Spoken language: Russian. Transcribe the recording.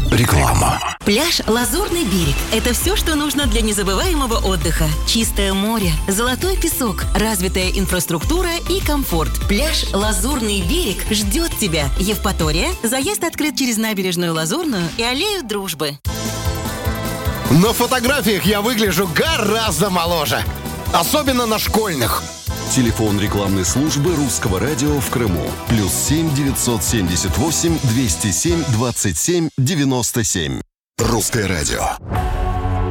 Реклама. Пляж «Лазурный берег» – это все, что нужно для незабываемого отдыха. Чистое море, золотой песок, развитая инфраструктура и комфорт. Пляж «Лазурный берег» ждет тебя. Евпатория. Заезд открыт через набережную Лазурную и аллею Дружбы. На фотографиях я выгляжу гораздо моложе. Особенно на школьных. Телефон рекламной службы Русского радио в Крыму. +7 978 207 27 97. Русское радио.